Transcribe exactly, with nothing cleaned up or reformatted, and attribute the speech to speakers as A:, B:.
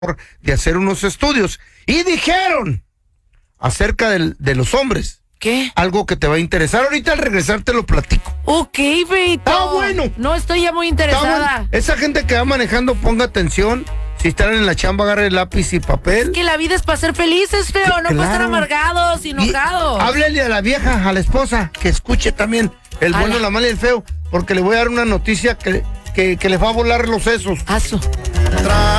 A: de hacer unos estudios y dijeron acerca del, de los hombres.
B: ¿Qué?
A: Algo que te va a interesar. Ahorita al regresar te lo platico.
B: Ok, Feito.
A: Ah, bueno.
B: No estoy ya muy
A: Está
B: interesada.
A: bueno. Esa gente que va manejando, ponga atención. Si están en la chamba, agarre lápiz y papel.
B: Es que la vida es para ser felices, feo.
A: Sí,
B: no para estar
A: claro.
B: amargados, enojados.
A: Y háblele a la vieja, a la esposa, que escuche también el
B: Ala.
A: bueno, la mala y el feo, porque le voy a dar una noticia que, que, que les va a volar los sesos.
B: Aso.
A: Tra